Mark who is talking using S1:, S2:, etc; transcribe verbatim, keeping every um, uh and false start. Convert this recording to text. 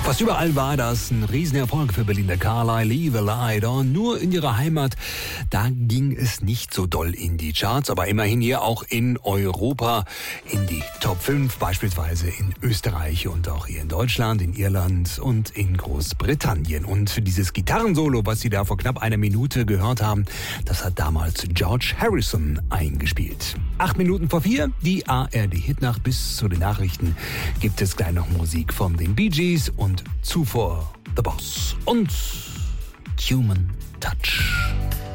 S1: Fast überall war das ein Riesenerfolg für Belinda Carlisle, Leave a Light On. Nur in ihrer Heimat, da ging es nicht so doll in die Charts, aber immerhin hier auch in Europa in die Top fünf, beispielsweise in Österreich und auch hier in Deutschland, in Irland und in Großbritannien. Und für dieses Gitarrensolo, was Sie da vor knapp einer Minute gehört haben, das hat damals George Harrison eingespielt. Acht Minuten vor vier, die A R D-Hitnacht. Bis zu den Nachrichten gibt es gleich noch Musik von den Bee Gees und zuvor The Boss und Human Touch.